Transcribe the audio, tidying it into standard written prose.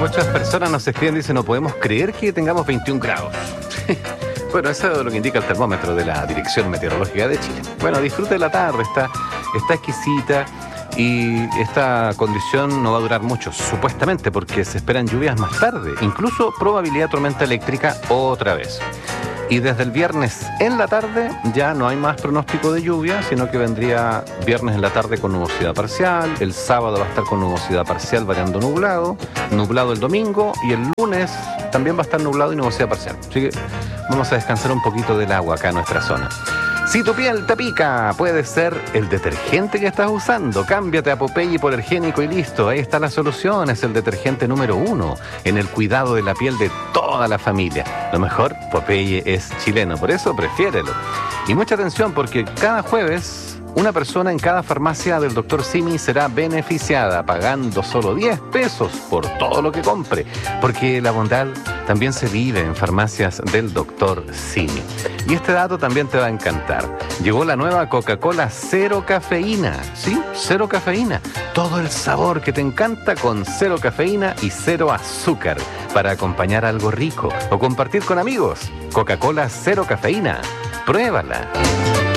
Muchas personas nos escriben y dicen, no podemos creer que tengamos 21 grados. Bueno, eso es lo que indica el termómetro de la Dirección Meteorológica de Chile. Bueno, disfrute de la tarde, está exquisita y esta condición no va a durar mucho, supuestamente, porque se esperan lluvias más tarde, incluso probabilidad de tormenta eléctrica otra vez. Y desde el viernes en la tarde ya no hay más pronóstico de lluvia, sino que vendría viernes en la tarde con nubosidad parcial, el sábado va a estar con nubosidad parcial variando nublado el domingo y el lunes también va a estar nublado y nubosidad parcial. Así que vamos a descansar un poquito del agua acá en nuestra zona. Si tu piel te pica, puede ser el detergente que estás usando. Cámbiate a Popeye Hipoalergénico y listo. Ahí está la solución. Es el detergente número 1 en el cuidado de la piel de toda la familia. Lo mejor, Popeye es chileno, por eso prefiérelo. Y mucha atención porque cada jueves una persona en cada farmacia del Dr. Simi será beneficiada pagando solo 10 pesos por todo lo que compre, porque la bondad también se vive en farmacias del Dr. Simi. Y este dato también te va a encantar. Llegó la nueva Coca-Cola cero cafeína, ¿sí? Cero cafeína. Todo el sabor que te encanta con cero cafeína y cero azúcar para acompañar algo rico o compartir con amigos. Coca-Cola cero cafeína. Pruébala.